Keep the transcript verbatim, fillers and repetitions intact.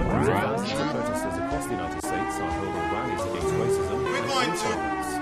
Thousands of protesters across the United States are holding rallies against racism. We're going to